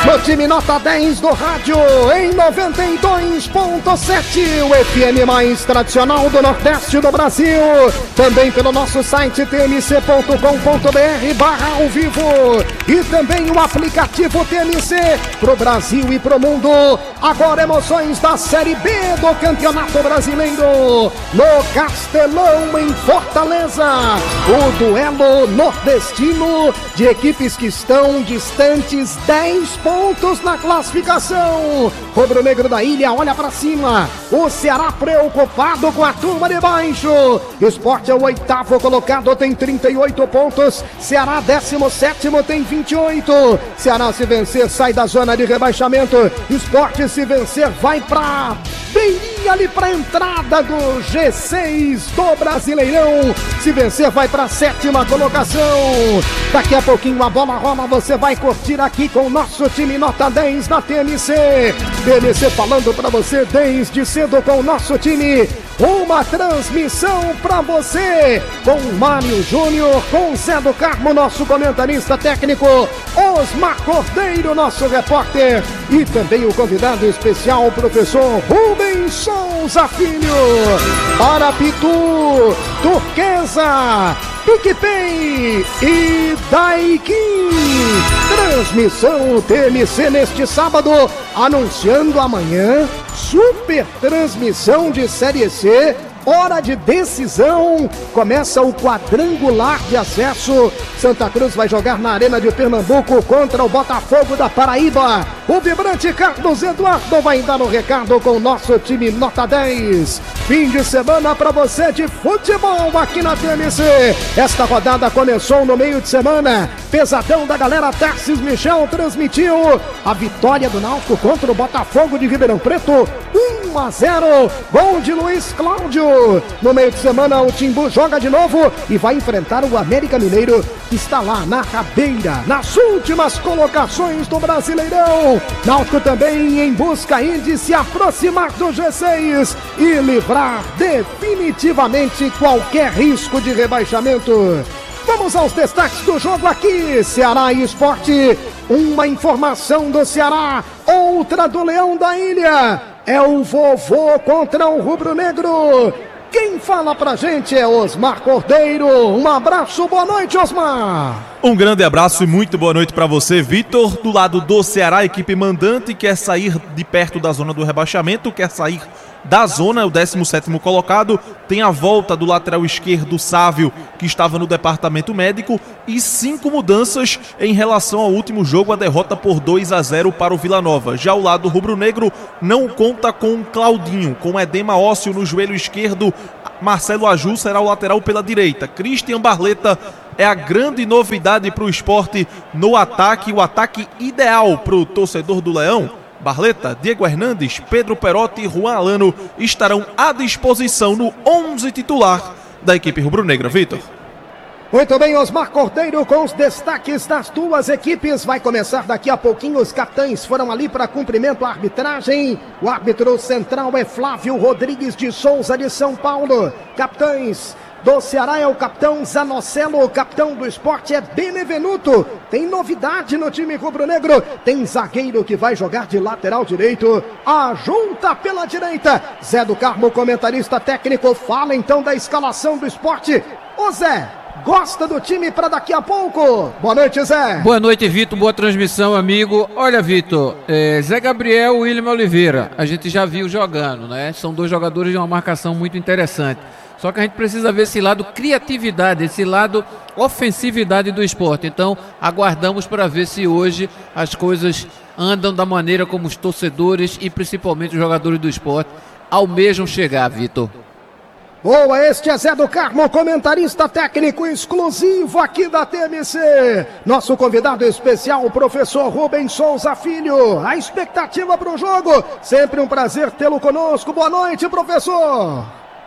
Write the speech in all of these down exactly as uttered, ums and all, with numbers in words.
no time nota dez do rádio, em noventa e dois ponto sete, o F M mais tradicional do Nordeste do Brasil. Também pelo nosso site t m c ponto com ponto b r barra ao vivo. E também o aplicativo T M C pro Brasil e pro mundo. Agora emoções da Série B do Campeonato Brasileiro. No Castelão, em Fortaleza. O duelo nordestino de equipes que estão distantes dez pontos na classificação. Rubro-negro da Ilha olha pra cima. O Ceará preocupado com a turma de baixo. Sport é o oitavo colocado, tem trinta e oito pontos. Ceará décimo sétimo, tem vinte e oito. Ceará se vencer sai da zona de rebaixamento. Sport se vencer vai pra beirinha ali pra entrada do G seis do Brasileirão. Se vencer vai pra sétima colocação. Daqui a pouquinho a bola rola, você vai curtir aqui com o nosso time nota dez da T M C. T M C falando pra você desde cedo com o nosso time. Uma transmissão pra você com Mário Júnior, com Zé do Carmo, nosso comentarista técnico, Osmar Cordeiro, nosso repórter, e também o convidado especial, o professor Rubens Souza Filho. Para Pitu, Turquesa, PicPay e Daikin. Transmissão T M C neste sábado, anunciando amanhã super transmissão de Série C. Hora de decisão, começa o quadrangular de acesso. Santa Cruz vai jogar na Arena de Pernambuco contra o Botafogo da Paraíba. O vibrante Carlos Eduardo vai dar o recado com o nosso time nota dez. Fim de semana para você de futebol aqui na T M C. Esta rodada começou no meio de semana. Pesadão da galera, Tarcísio Michel transmitiu a vitória do Náutico contra o Botafogo de Ribeirão Preto. um a zero, gol de Luiz Cláudio. No meio de semana o Timbu joga de novo e vai enfrentar o América Mineiro, que está lá na rabeira, nas últimas colocações do Brasileirão. Náutico também em busca aí de se aproximar do G seis e livrar definitivamente qualquer risco de rebaixamento. Vamos aos destaques do jogo aqui, Ceará e Sport. Uma informação do Ceará, outra do Leão da Ilha. É o vovô contra o rubro-negro. Quem fala pra gente é Osmar Cordeiro. Um abraço, boa noite, Osmar. Um grande abraço e muito boa noite para você, Vitor. Do lado do Ceará, a equipe mandante quer sair de perto da zona do rebaixamento, quer sair da zona, o décimo sétimo colocado. Tem a volta do lateral esquerdo, Sávio, que estava no departamento médico, e cinco mudanças em relação ao último jogo, a derrota por dois a zero para o Vila Nova. Já o lado rubro-negro não conta com Claudinho, com edema ósseo no joelho esquerdo. Marcelo Aju será o lateral pela direita. Christian Barleta é a grande novidade para o Sport no ataque, o ataque ideal para o torcedor do Leão. Barleta, Diego Hernandes, Pedro Perotti e Juan Alano estarão à disposição no onze titular da equipe rubro-negra. Vitor. Muito bem, Osmar Cordeiro com os destaques das duas equipes. Vai começar daqui a pouquinho. Os capitães foram ali para cumprimento à arbitragem. O árbitro central é Flávio Rodrigues de Souza, de São Paulo. Capitães do Ceará é o capitão Zanocelo, o capitão do Sport é Benevenuto. Tem novidade no time rubro-negro, tem zagueiro que vai jogar de lateral direito, a junta pela direita. Zé do Carmo, comentarista técnico, fala então da escalação do Sport. Ô Zé, gosta do time para daqui a pouco? Boa noite, Zé. Boa noite, Vitor, boa transmissão, amigo. Olha, Vitor, é, Zé Gabriel e William Oliveira, a gente já viu jogando, né? São dois jogadores de uma marcação muito interessante. Só que a gente precisa ver esse lado criatividade, esse lado ofensividade do Sport. Então, aguardamos para ver se hoje as coisas andam da maneira como os torcedores e principalmente os jogadores do Sport almejam chegar, Vitor. Boa, este é Zé do Carmo, comentarista técnico exclusivo aqui da T M C. Nosso convidado especial, o professor Rubens Souza Filho. A expectativa para o jogo, sempre um prazer tê-lo conosco. Boa noite, professor.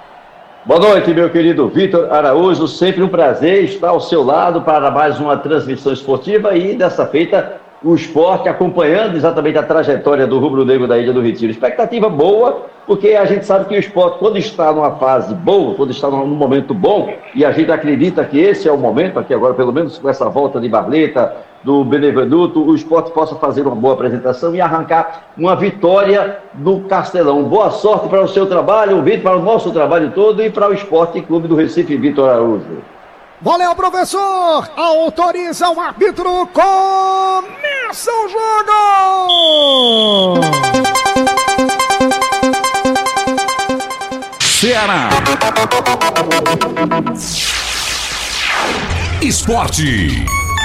Boa noite, meu querido Vitor Araújo, sempre um prazer estar ao seu lado para mais uma transmissão esportiva e dessa feita o Sport acompanhando exatamente a trajetória do rubro-negro da Ilha do Retiro. Expectativa boa, porque a gente sabe que o Sport, quando está numa fase boa, quando está num momento bom, e a gente acredita que esse é o momento, aqui agora pelo menos com essa volta de Barleta, do Benevenuto, o Sport possa fazer uma boa apresentação e arrancar uma vitória no Castelão. Boa sorte para o seu trabalho, Vitor, para o nosso trabalho todo e para o Esporte Clube do Recife, Vitor Araújo. Valeu, professor! Autoriza o árbitro, começa o jogo! Ceará Esporte.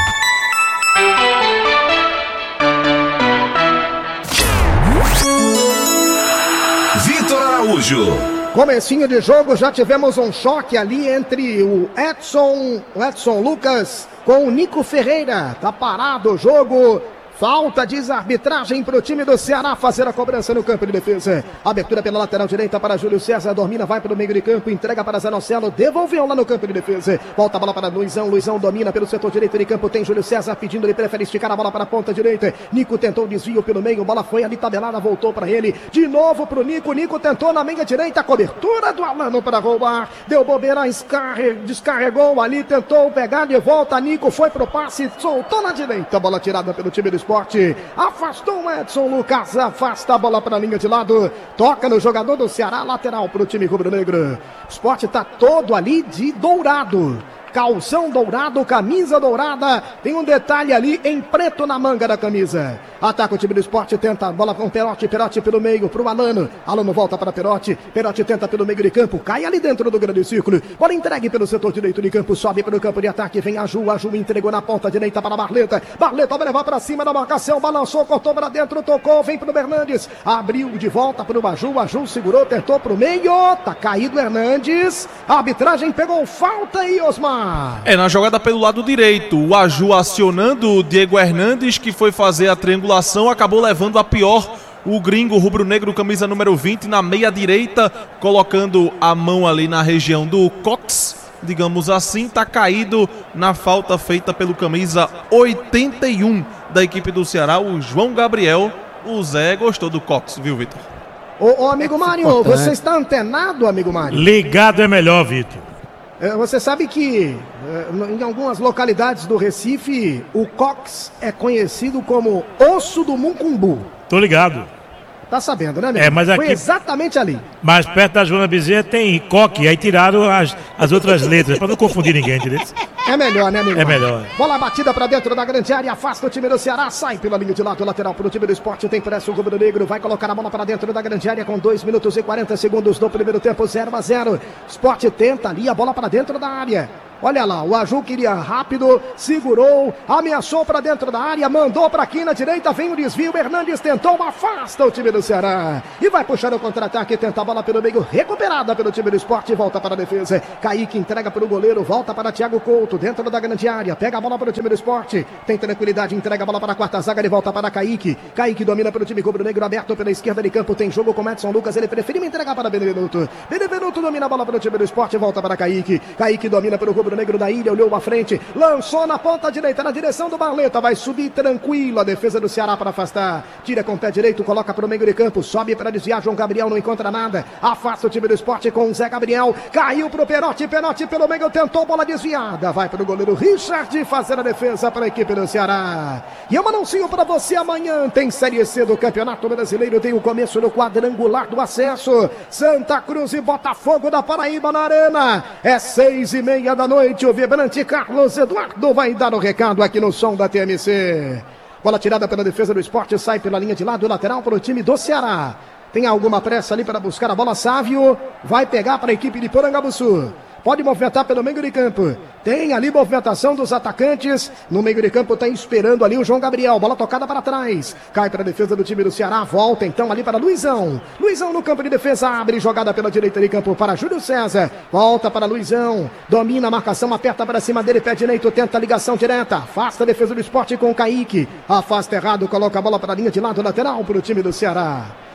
Vitor Araújo. Comecinho de jogo, já tivemos um choque ali entre o Edson, o Edson Lucas com o Nico Ferreira. Tá parado o jogo. Falta, diz a arbitragem para o time do Ceará fazer a cobrança no campo de defesa. Abertura pela lateral direita para Júlio César. Domina, vai para o meio de campo, entrega para Zanocelo. Devolveu lá no campo de defesa. Volta a bola para Luizão. Luizão domina pelo setor direito de campo. Tem Júlio César pedindo, ele prefere esticar a bola para a ponta direita. Nico tentou desvio pelo meio. Bola foi ali tabelada, voltou para ele. De novo para o Nico. Nico tentou na meia direita. Cobertura do Alano para roubar. Deu bobeira, escarre, descarregou ali. Tentou pegar de volta. Nico foi pro passe, soltou na direita. Bola tirada pelo time do Esporte, afastou o Edson Lucas, afasta a bola para a linha de lado, toca no jogador do Ceará, lateral para o time rubro-negro. O Esporte está todo ali de dourado, calção dourado, camisa dourada, tem um detalhe ali em preto na manga da camisa. Ataca o time do Esporte, tenta a bola com o Perotti, Perotti pelo meio, pro Alano, Alano volta para Perotti, Perotti tenta pelo meio de campo, cai ali dentro do grande círculo, bola entregue pelo setor direito de campo, sobe para o campo de ataque, vem a Ju, a Ju entregou na ponta direita para Barleta, Barleta vai levar para cima da marcação, balançou, cortou para dentro, tocou, vem pro Hernandes, abriu de volta pro Aju, a Ju segurou, tentou pro meio, tá caído Hernandes, a arbitragem pegou falta aí, Osmar. É, na jogada pelo lado direito, o Aju acionando o Diego Hernandes, que foi fazer a triangulação, acabou levando a pior o gringo rubro-negro, camisa número vinte, na meia direita, colocando a mão ali na região do Cox, digamos assim, tá caído na falta feita pelo camisa oitenta e um da equipe do Ceará, o João Gabriel. O Zé gostou do Cox, viu, Vitor? Ô, ô amigo Mário, você está antenado, amigo Mário? Ligado é melhor, Vitor. Você sabe que em algumas localidades do Recife, o Cox é conhecido como osso do Mucumbu. Tô ligado. Tá sabendo, né, amigo? É, mas aqui... Foi exatamente ali. Mas perto da Joana Bezerra tem coque, aí tiraram as, as outras letras, pra não confundir ninguém, entendeu? É melhor, né, amigo? É melhor. Bola batida pra dentro da grande área, afasta o time do Ceará, sai pela linha de lado, lateral pro time do Esporte, tem pressa o rubro-negro, vai colocar a bola pra dentro da grande área com dois minutos e quarenta segundos do primeiro tempo, zero a zero. Esporte tenta ali a bola pra dentro da área. Olha lá, o Aju queria rápido, segurou, ameaçou para dentro da área, mandou para aqui na direita, vem o desvio, Hernandes tentou, afasta o time do Ceará. E vai puxar o contra-ataque, tenta a bola pelo meio, recuperada pelo time do Esporte, volta para a defesa. Kaique entrega para o goleiro, volta para Thiago Couto, dentro da grande área, pega a bola para o time do Esporte, tem tranquilidade, entrega a bola para a quarta zaga, ele volta para Kaique. Kaique domina pelo time rubro-negro, aberto pela esquerda de campo, tem jogo com Edson Lucas, ele preferiu entregar para Benevenuto. Benevenuto domina a bola para o time do Esporte, volta para Kaique. Kaique domina pelo rubro negro da ilha, olhou à frente, lançou na ponta direita, na direção do Barleta, vai subir tranquilo a defesa do Ceará para afastar, tira com o pé direito, coloca para o meio de campo, sobe para desviar, João Gabriel não encontra nada, afasta o time do Esporte com o Zé Gabriel, caiu pro Perotti, Perotti pelo meio, tentou, bola desviada, vai para o goleiro Richard fazer a defesa para a equipe do Ceará. E eu anuncio para você, amanhã tem Série C do Campeonato Brasileiro, tem o começo do quadrangular do acesso, Santa Cruz e Botafogo da Paraíba na Arena, é seis e meia da noite, o vibrante Carlos Eduardo vai dar o recado aqui no som da T M C. Bola tirada pela defesa do Esporte, sai pela linha de lado, lateral para o time do Ceará. Tem alguma pressa ali para buscar a bola, Sávio vai pegar para a equipe de Porangabuçu. Pode movimentar pelo meio de campo. Tem ali movimentação dos atacantes. No meio de campo está esperando ali o João Gabriel. Bola tocada para trás. Cai para a defesa do time do Ceará. Volta então ali para Luizão. Luizão no campo de defesa. Abre jogada pela direita de campo para Júlio César. Volta para Luizão. Domina a marcação. Aperta para cima dele. Pé direito. Tenta a ligação direta. Afasta a defesa do Esporte com o Kaique. Afasta errado. Coloca a bola para a linha de lado lateral para o time do Ceará.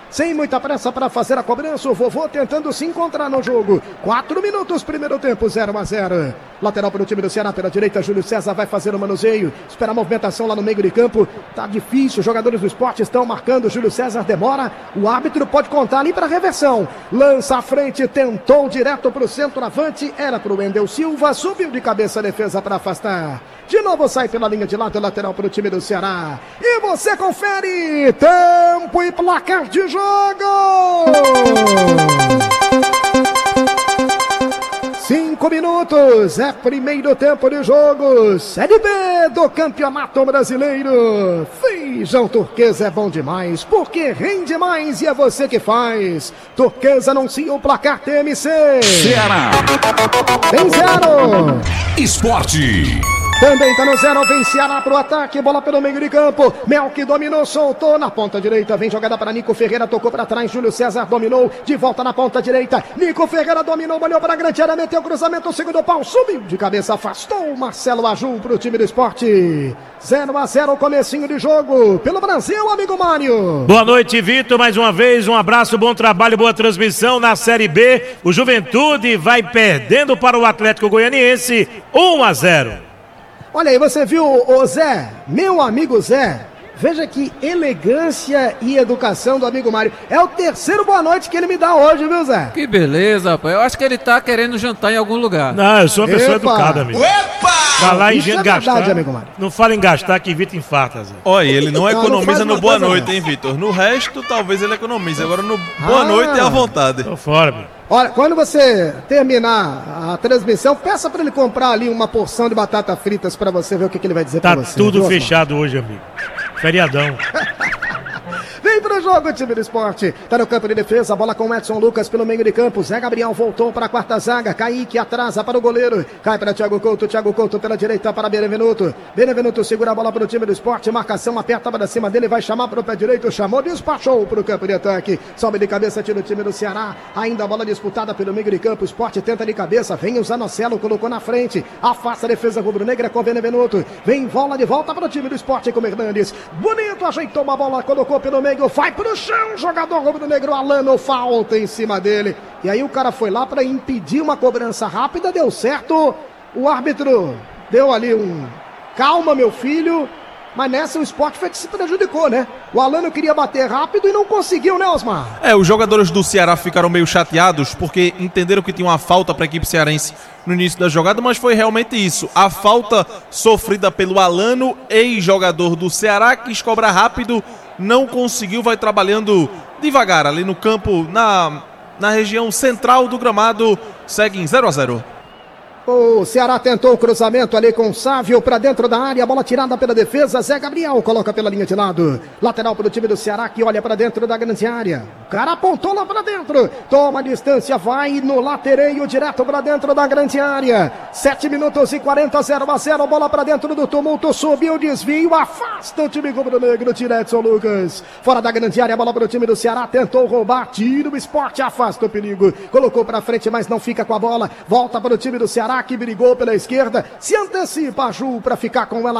sem muita pressa para fazer a cobrança. O vovô tentando se encontrar no jogo. Quatro minutos, primeiro tempo, zero a zero. Lateral para o time do Ceará, pela direita, Júlio César vai fazer o manuseio. Espera a movimentação lá no meio de campo. Tá difícil, os jogadores do Sport estão marcando. Júlio César demora. O árbitro pode contar ali para reversão. Lança à frente, tentou direto para o centroavante. Era para o Wendel Silva, subiu de cabeça a defesa para afastar. De novo sai pela linha de lado, lateral para o time do Ceará. E você confere tempo e placar de jogo. Cinco minutos, é primeiro tempo de jogo, Série B do Campeonato Brasileiro. Feijão Turquesa é bom demais, porque rende mais e é você que faz. Turquesa anuncia o placar T M C. Ceará. Tem zero. Esporte. Também tá no zero, vem Ceará pro ataque, bola pelo meio de campo, Melk dominou, soltou na ponta direita, vem jogada para Nico Ferreira, tocou para trás, Júlio César dominou, de volta na ponta direita, Nico Ferreira dominou, olhou para a grande área, meteu o cruzamento, o segundo pau, subiu de cabeça, afastou Marcelo Aju pro time do Esporte. zero a zero, comecinho de jogo, pelo Brasil, amigo Mário. Boa noite, Vitor, mais uma vez, um abraço, bom trabalho, boa transmissão na Série B, o Juventude vai perdendo para o Atlético Goianiense, um a zero. Olha aí, você viu, ô Zé, meu amigo Zé, veja que elegância e educação do amigo Mário. É o terceiro boa noite que ele me dá hoje, viu, Zé? Que beleza, rapaz. Eu acho que ele tá querendo jantar em algum lugar. Não, eu sou uma pessoa Epa. educada, amigo. Epa! Falar em Isso gente é gastar. verdade, amigo Mário. Não fala em gastar que Vitor infarta, Zé. Olha, ele não Não, não economiza faz no uma boa coisa, noite, não. hein, Vitor? No resto, talvez ele economize. Agora no boa Ah. noite é à vontade. Tô fora, amigo. Olha, quando você terminar a transmissão, peça pra ele comprar ali uma porção de batata fritas pra você ver o que, que ele vai dizer Tá pra você. tudo viu, Osmar? fechado hoje, amigo. Feriadão. Vem pro jogo, time do Esporte. Tá no campo de defesa, bola com o Edson Lucas pelo meio de campo. Zé Gabriel voltou para a quarta zaga. Kaique atrasa para o goleiro. Cai para Thiago Couto. Thiago Couto pela direita para Benevenuto. Benevenuto segura a bola para o time do Esporte. Marcação aperta para cima dele. Vai chamar para o pé direito. Chamou, despachou para o campo de ataque. Sobe de cabeça, tira o time do Ceará. Ainda a bola disputada pelo meio de campo. O Esporte tenta de cabeça. Vem o Zanocelo, colocou na frente. Afasta a defesa rubro-negra com Benevenuto. Vem bola de volta para o time do Esporte com Hernandes. Bonito, ajeitou uma bola, colocou pelo meio. Vai pro chão. Jogador rubro-negro Alano, falta em cima dele. E aí o cara foi lá para impedir uma cobrança rápida, deu certo. O árbitro deu ali um calma, meu filho. Mas nessa o Sport foi que se prejudicou, né? O Alano queria bater rápido e não conseguiu, né, Osmar? É, os jogadores do Ceará ficaram meio chateados porque entenderam que tinha uma falta para a equipe cearense no início da jogada, mas foi realmente isso. A falta sofrida pelo Alano, ex-jogador do Ceará, quis cobrar rápido, não conseguiu, vai trabalhando devagar ali no campo, na, na região central do gramado, segue em zero a zero. O Ceará tentou o cruzamento ali com o Sávio para dentro da área, bola tirada pela defesa, Zé Gabriel coloca pela linha de lado, lateral para o time do Ceará que olha para dentro da grande área, o cara apontou lá para dentro, toma distância, vai no latereio direto para dentro da grande área, sete minutos e quarenta, zero a zero, bola para dentro do tumulto, subiu o desvio, afasta o time rubro-negro, tira Edson Lucas, fora da grande área, bola para o time do Ceará, tentou roubar, tira o Esporte, afasta o perigo, colocou para frente, mas não fica com a bola, volta para o time do Ceará, que brigou pela esquerda, se antecipa a Ju para ficar com ela